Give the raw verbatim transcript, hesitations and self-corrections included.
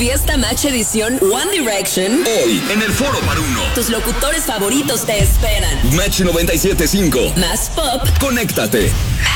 Fiesta Match Edición One Direction. Hoy, en el Foro Maruno. Tus locutores favoritos te esperan. Match noventa y siete punto cinco. Más pop. Conéctate.